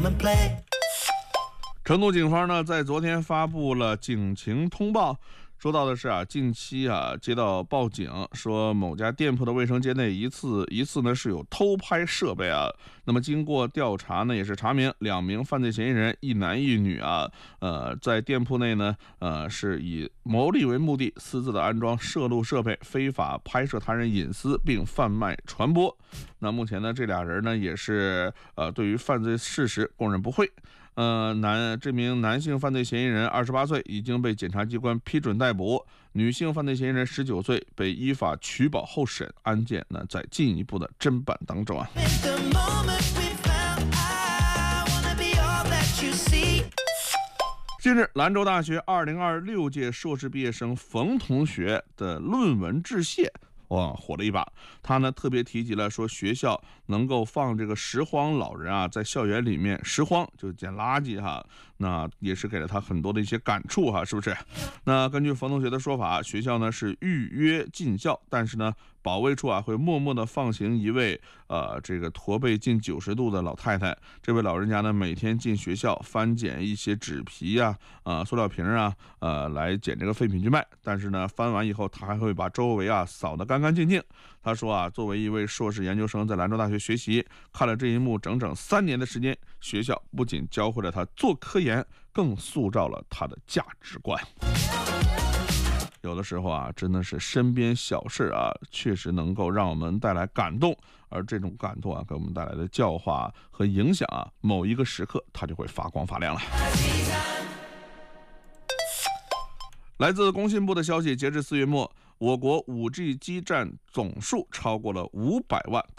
成都警方呢，在昨天发布了警情通报，说到的是近期接到报警说某家店铺的卫生间内疑似呢是有偷拍设备那么经过调查呢，也是查明2名犯罪嫌疑人，一男一女在店铺内呢是以牟利为目的，私自的安装摄录设备，非法拍摄他人隐私并贩卖传播。那目前呢，这俩人呢也是对于犯罪事实供认不讳。这名男性犯罪嫌疑人28岁，已经被检察机关批准逮捕；女性犯罪嫌疑人19岁，被依法取保候审，案件呢在进一步的侦办当中近日，兰州大学2026届硕士毕业生冯同学的论文致谢火了一把。他呢特别提及了说，学校能够放这个拾荒老人在校园里面拾荒，就是捡垃圾那也是给了他很多的一些感触是不是？那根据冯同学的说法，学校呢是预约进校，但是呢保卫处会默默的放行一位这个驼背近90度的老太太。这位老人家呢每天进学校翻捡一些纸皮塑料瓶来捡这个废品去卖，但是呢翻完以后他还会把周围扫得干干净净。他说作为一位硕士研究生在兰州大学学习，看了这一幕整整3年的时间，学校不仅教会了他做科研，更塑造了他的价值观。有的时候真的是身边小事确实能够让我们带来感动，而这种感动给我们带来的教化和影响某一个时刻它就会发光发亮了。来自工信部的消息，截至4月末，我国5G 基站总数超过了500万，